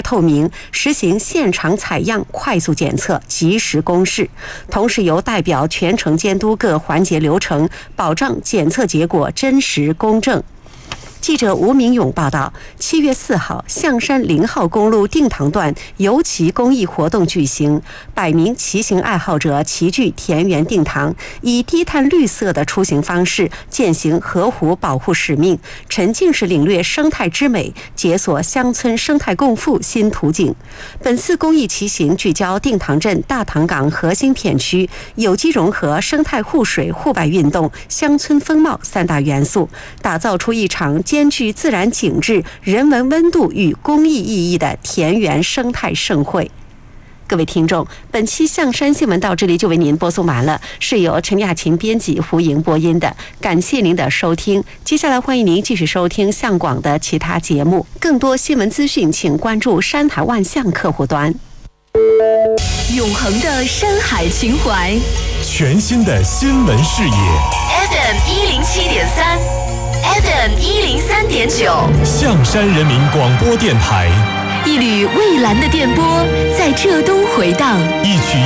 透明，实行现场采样、快速检测、及时公示，同时由代表全程监督各环节流程，保障检测结果真实公正。记者吴明勇报道，7月4号，象山0号公路定塘段游骑公益活动举行，100名骑行爱好者齐聚田园定塘，以低碳绿色的出行方式践行河湖保护使命，沉浸式领略生态之美，解锁乡村生态共富新途径。本次公益骑行聚焦定塘镇大塘港核心片区，有机融合、生态护水、户外运动、乡村风貌3大元素，打造出一场兼具自然景致、人文温度与公益意义的田园生态盛会。各位听众，本期象山新闻到这里就为您播送完了，是由陈雅琴编辑、胡莹播音的，感谢您的收听。接下来欢迎您继续收听象广的其他节目，更多新闻资讯请关注山台万象客户端。 永恒的山海情怀， 全新的新闻视野 FM107.3，FM 103.9， 象山人民广播电台， 一缕蔚蓝的电波在浙东回荡， 一曲